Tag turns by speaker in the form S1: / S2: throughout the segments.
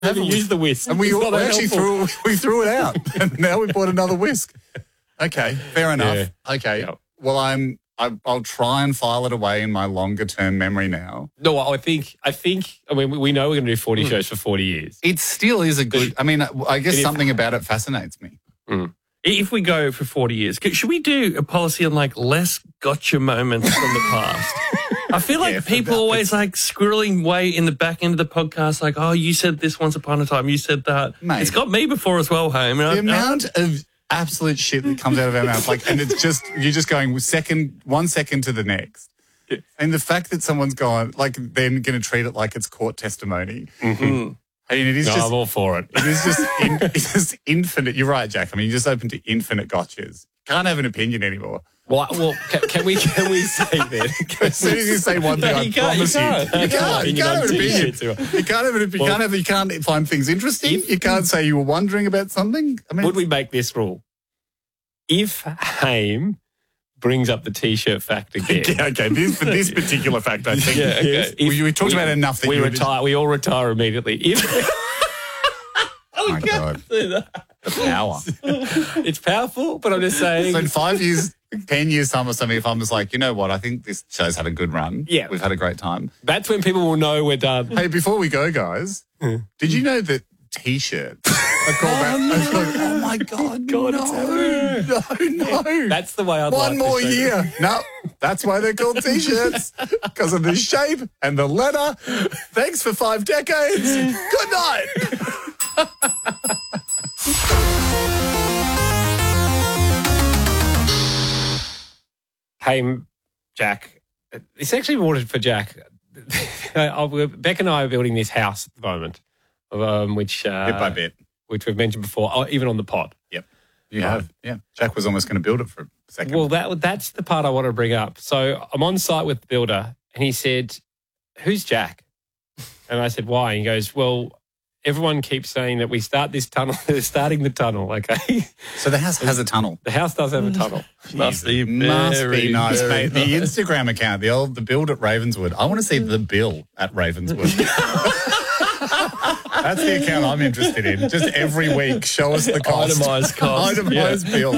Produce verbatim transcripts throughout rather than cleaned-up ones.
S1: Never used the whisk.
S2: And we,
S1: It's not
S2: we
S1: that
S2: actually
S1: helpful.
S2: threw we threw it out. And now we bought another whisk. Okay, fair enough.
S1: Yeah.
S2: Okay.
S1: Yep.
S2: Well, I'm I, I'll try and file it away in my longer term memory now.
S1: No, I think, I think, I mean, we know we're going to do forty mm. shows for forty years.
S2: It still is a good, I mean, I guess
S3: if,
S2: something about it fascinates me.
S1: Mm.
S3: If we go for forty years, should we do a policy on like less gotcha moments from the past? I feel like
S2: yeah,
S3: people always like squirreling way in the back end of the podcast, like, oh, you said this once upon a time, you said that.
S2: Mate,
S3: it's got me before as well, Home.
S2: The
S3: I,
S2: amount
S3: I,
S2: of absolute shit that comes out of our mouth, like, and it's just, you're just going second, one second to the next. Yeah. And the fact that someone's gone, like, they're going to treat it like it's court testimony.
S1: Mm-hmm.
S2: I mean, it is
S1: no,
S2: just.
S1: I'm all for it.
S2: It is just, in, it's just infinite. You're right, Jack. I mean, you're just open to infinite gotchas. Can't have an opinion anymore.
S1: Well, well can, can we can we say that?
S2: As soon as you say one thing,
S3: No,
S2: I
S3: you can't,
S2: promise
S3: you
S2: you,
S3: can't.
S2: you can't. You can't have an opinion. You can't have an, you
S1: Well,
S2: can't have. You can't find things interesting.
S1: if-
S2: You can't say you were wondering about something. I mean,
S1: Would we make this rule? If Haim brings up the T-shirt fact again,
S2: okay, okay. This, for this particular fact, I think.
S3: Yeah, okay.
S1: yes,
S2: we, we talked about it enough that
S1: we
S2: you would-
S1: retire. We all retire immediately. If
S2: Oh my God, the power.
S1: it's powerful, but I'm just saying.
S2: So in five years, ten years time or something, if I'm just like, you know what, I think this show's had a good run.
S1: Yeah.
S2: We've had a great time.
S1: That's when people will know we're done.
S2: Hey, before we go, guys, did you know that T-shirts are called that? Oh, oh my God,
S1: God,
S2: no,
S1: it's
S2: no, no.
S1: That's the way I'd
S2: One
S1: like
S2: more
S1: to show you.
S2: year. No, that's why they're called T-shirts, because of the shape and the letter. Thanks for five decades. Good night.
S1: Hey, Jack. It's actually ordered for Jack. Beck and I are building this house at the moment, um, which uh,
S2: Bit by bit.
S1: which we've mentioned before, oh, even on the pod.
S2: Yep. You
S1: Right.
S2: have. Yeah. Jack was almost going to build it for a second.
S1: Well, that that's the part I want to bring up. So I'm on site with the builder, and he said, "Who's Jack?" And I said, "Why?" And he goes, "Well, everyone keeps saying that we start this tunnel. They're starting the tunnel, okay?
S2: So the house has a tunnel.
S1: The house does have a tunnel.
S3: must be
S2: Must
S3: very,
S2: be nice,
S3: very
S2: mate. The Instagram account, the old, the build at Ravenswood. I want to see the bill at Ravenswood. That's the account I'm interested in. Just every week, show us the cost.
S3: Itemised cost.
S2: Itemised bill.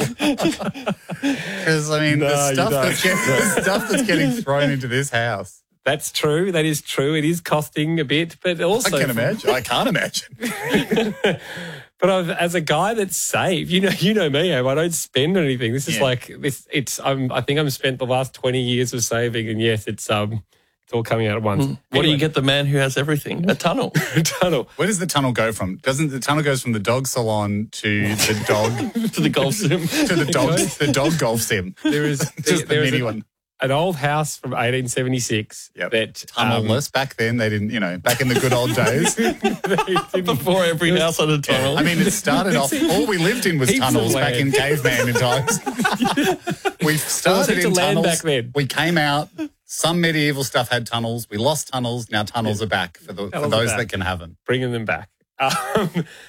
S2: Because, I mean,
S1: No,
S2: the,
S1: you
S2: stuff
S1: don't.
S2: that's getting, the stuff that's getting thrown into this house.
S1: That's true. That is true. It is costing a bit, but also
S2: I can imagine. I can't imagine.
S1: But I've, as a guy that's saved, you know, you know me, Em, I don't spend anything. This is
S2: Yeah.
S1: like this. It's. I'm, I think I've spent the last twenty years of saving, and yes, it's um, it's all coming out at once.
S3: What do you
S1: Anyway,
S3: get the man who has everything? A tunnle.
S1: tunnel
S2: Where does the tunnel go from? Doesn't the tunnel goes from the dog salon to the dog
S3: to the golf sim.
S2: to the dog the dog golf sim?
S1: There is
S2: Just the
S1: there is
S2: mini
S1: a-
S2: one.
S1: an old house from eighteen seventy-six
S2: Yep.
S1: that um,
S2: Tunnelless. Back then, they didn't, you know, back in the good old days.
S1: they didn't-
S3: Before every house had a tunnel.
S2: I mean, it started off, all we lived in was
S1: Heaps of
S2: tunnels back
S1: land.
S2: in caveman in times. We started
S1: heaps
S2: in
S1: of land
S2: tunnels.
S1: back then.
S2: We came out. Some medieval stuff had tunnels. We lost tunnels. Now tunnels are back for, the, for
S1: Tunnels are
S2: those
S1: back.
S2: that can have them.
S1: bringing them back. Um,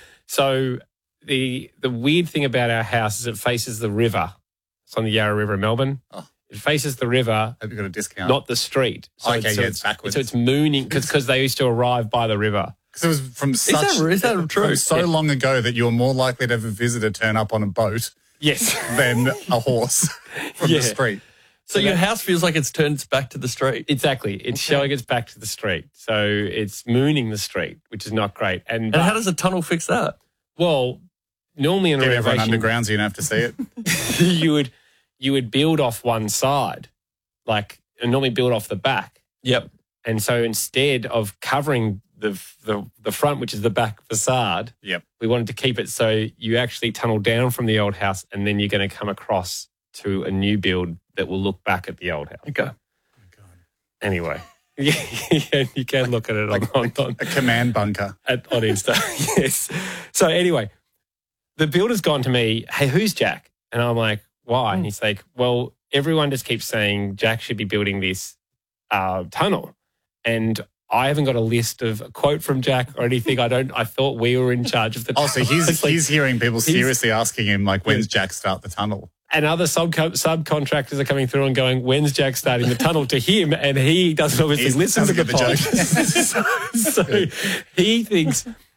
S1: so the the weird thing about our house is it faces the river. It's on the Yarra River in Melbourne.
S2: Oh.
S1: It faces the river,
S2: Hope you got a discount.
S1: not the street. So
S2: Okay,
S1: so
S2: yeah, it's backwards.
S1: So it's mooning because they used to arrive by the river.
S2: Because it was from such
S3: that- is that
S2: from
S3: true?
S2: so
S1: Yeah.
S2: long ago that you were more likely to have a visitor turn up on a boat
S1: Yes.
S2: than a horse from
S1: Yeah.
S2: the street.
S3: so your house feels like it's turned its back to the street.
S1: Exactly. It's showing its back to the street. So it's mooning the street, which is not great. And,
S3: And how does a tunnel fix that?
S1: well, normally in a
S2: Get everyone
S1: renovation,
S2: underground so you don't have to see it.
S1: you would you would build off one side, like and normally build off the back.
S3: Yep.
S1: And so instead of covering the, the the front, which is the back facade,
S2: Yep.
S1: we wanted to keep it so you actually tunnel down from the old house and then you're going to come across to a new build that will look back at the old house.
S3: Okay.
S1: Anyway, yeah, you can look at it on, on, on,
S2: A command bunker.
S1: at, on Insta. Yes. So anyway, the builder's gone to me, hey, who's Jack? And I'm like, why? And he's like, well, everyone just keeps saying Jack should be building this uh, tunnel. And I haven't got a list of a quote from Jack or anything. I don't. I thought we were in charge of the
S2: Oh,
S1: tunnel.
S2: so he's,
S1: It's like-
S2: he's hearing people
S1: he's-
S2: seriously asking him, like, when's Jack start the tunnel?
S1: and other sub subcontractors are coming through and going, when's Jack starting the tunnel to him? And he doesn't obviously
S2: He's-
S1: listen to
S2: doesn't
S1: the
S2: get the
S1: pod. so, so he thinks